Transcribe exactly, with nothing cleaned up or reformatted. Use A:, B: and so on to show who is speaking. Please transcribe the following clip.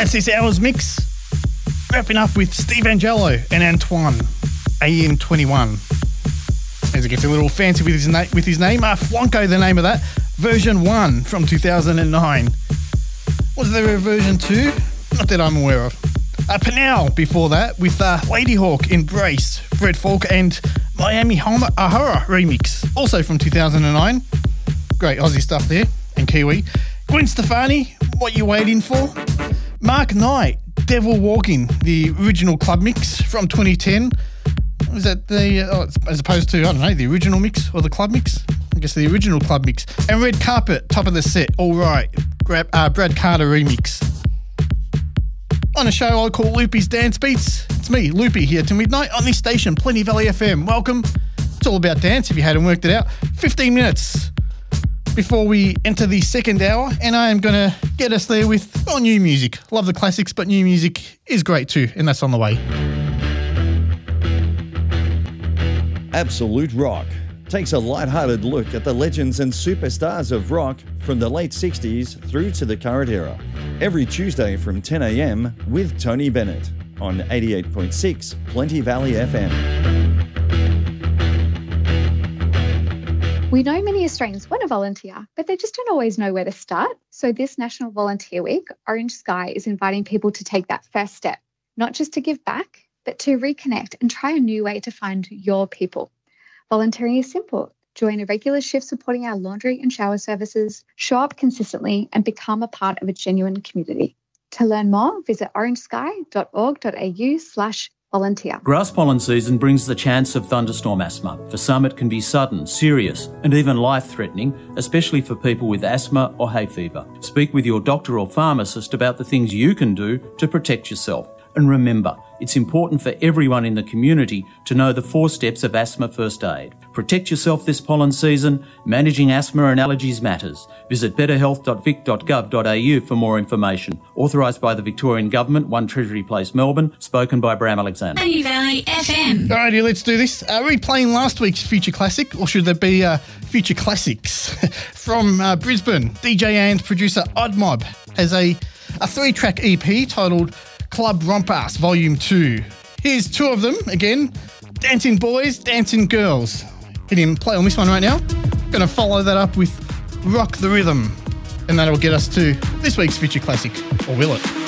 A: That's this hour's mix. Wrapping up with Steve Angelo and Antoine, A M twenty-one. As it gets a little fancy with his, na- with his name, uh, Flonko, the name of that. Version one from two thousand nine. Was there a version two? Not that I'm aware of. Uh, Panau before that with uh, Ladyhawk, Embrace, Fred Falk and Miami Homa Ahura remix, also from two thousand nine. Great Aussie stuff there, and Kiwi. Gwen Stefani, What You Waiting For? Mark Knight, Devil Walking, the original club mix from twenty ten. Was that the, uh, as opposed to, I don't know, the original mix or the club mix? I guess the original club mix. And Red Carpet, top of the set, All Right, Grab, uh, Brad Carter remix. On a show I call Loopy's Dance Beats, it's me, Loopy, here to midnight on this station, Plenty Valley F M. Welcome. It's all about dance if you hadn't worked it out. fifteen minutes before we enter the second hour, and I am going to get us there with oh, new music. Love the classics, but new music is great too, and that's on the way.
B: Absolute Rock takes a light-hearted look at the legends and superstars of rock from the late sixties through to the current era. Every Tuesday from ten a.m. with Tony Bennett on eighty-eight point six Plenty Valley F M.
C: We know many Australians want to volunteer, but they just don't always know where to start. So this National Volunteer Week, Orange Sky is inviting people to take that first step, not just to give back, but to reconnect and try a new way to find your people. Volunteering is simple. Join a regular shift supporting our laundry and shower services, show up consistently, and become a part of a genuine community. To learn more, visit orangesky.org.au slash volunteer.
D: Grass pollen season brings the chance of thunderstorm asthma. For some, it can be sudden, serious, and even life-threatening, especially for people with asthma or hay fever. Speak with your doctor or pharmacist about the things you can do to protect yourself. And remember, it's important for everyone in the community to know the four steps of asthma first aid. Protect yourself this pollen season. Managing asthma and allergies matters. Visit better health dot vic dot gov dot a u for more information. Authorised by the Victorian Government, one Treasury Place, Melbourne. Spoken by Bram Alexander.
E: Plenty Valley F M.
A: Alrighty, let's do this. Uh, replaying last week's Future Classic, or should there be uh, Future Classics? From uh, Brisbane, D J and producer Odd Mob has a, a three-track E P titled Club Rompas Volume two. Here's two of them again. Dancing Boys, Dancing Girls. Hit him play on this one right now. Gonna follow that up with Rock the Rhythm. And that'll get us to this week's Future Classic. Or will it?